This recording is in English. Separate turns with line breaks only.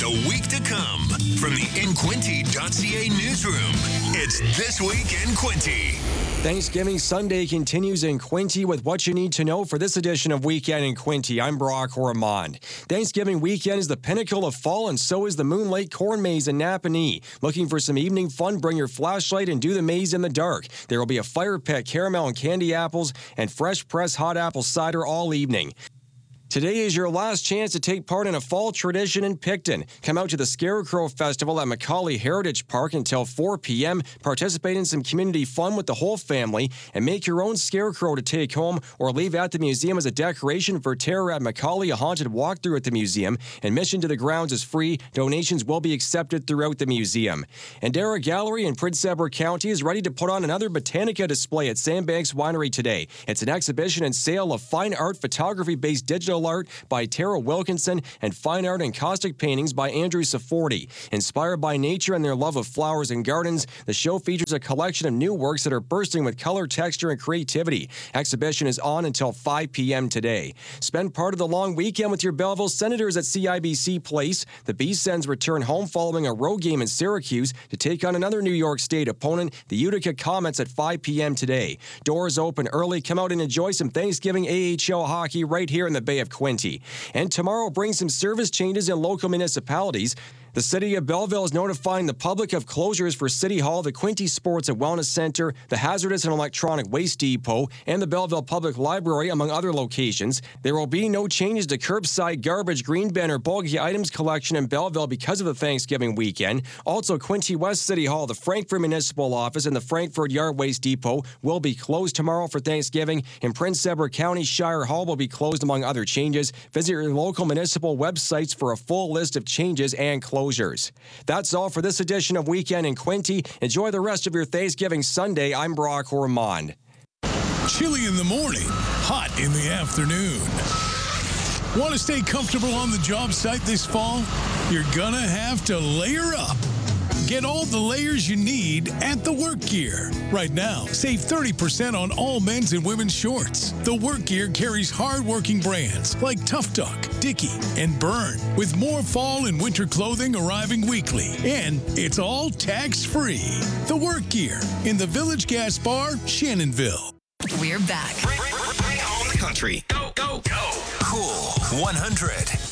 the week to come. From the InQuinty.ca newsroom, it's This Week in Quinty.
Thanksgiving Sunday continues in Quinty with what you need to know for this edition of Weekend in Quinty. I'm Brock Ormond. Thanksgiving weekend is the pinnacle of fall, and so is the Moon Lake Corn Maze in Napanee. Looking for some evening fun? Bring your flashlight and do the maze in the dark. There will be a fire pit, caramel and candy apples, and fresh pressed hot apple cider all evening. Today is your last chance to take part in a fall tradition in Picton. Come out to the Scarecrow Festival at Macaulay Heritage Park until 4 p.m. Participate in some community fun with the whole family and make your own scarecrow to take home or leave at the museum as a decoration for Terror at Macaulay, a haunted walkthrough at the museum. Admission to the grounds is free. Donations will be accepted throughout the museum. Andera Gallery in Prince Edward County is ready to put on another Botanica display at Sandbanks Winery today. It's an exhibition and sale of fine art, photography-based digital art by Tara Wilkinson and fine art and caustic paintings by Andrew Safordi. Inspired by nature and their love of flowers and gardens, the show features a collection of new works that are bursting with color, texture, and creativity. Exhibition is on until 5 p.m. today. Spend part of the long weekend with your Belleville Senators at CIBC Place. The B-Sens return home following a road game in Syracuse to take on another New York State opponent, the Utica Comets, at 5 p.m. today. Doors open early. Come out and enjoy some Thanksgiving AHL hockey right here in the Bay of Quinty. And tomorrow brings some service changes in local municipalities. The City of Belleville is notifying the public of closures for City Hall, the Quinty Sports and Wellness Center, the Hazardous and Electronic Waste Depot, and the Belleville Public Library, among other locations. There will be no changes to curbside garbage, green bin, or bulky items collection in Belleville because of the Thanksgiving weekend. Also, Quinty West City Hall, the Frankfort Municipal Office, and the Frankfort Yard Waste Depot will be closed tomorrow for Thanksgiving. In Prince Edward County, Shire Hall will be closed, among other changes. Visit your local municipal websites for a full list of changes and closures. That's all for this edition of Weekend in Quinty. Enjoy the rest of your Thanksgiving Sunday. I'm Brock Ormond.
Chilly in the morning, hot in the afternoon. Want to stay comfortable on the job site this fall? You're gonna have to layer up. Get all the layers you need at The Work Gear. Right now, save 30% on all men's and women's shorts. The Work Gear carries hard-working brands like Tough Duck, Dickie, and Burn, with more fall and winter clothing arriving weekly. And it's all tax-free. The Work Gear in the Village Gas Bar, Shannonville.
We're back.
Bring home the country. Go, go, go. Cool 100.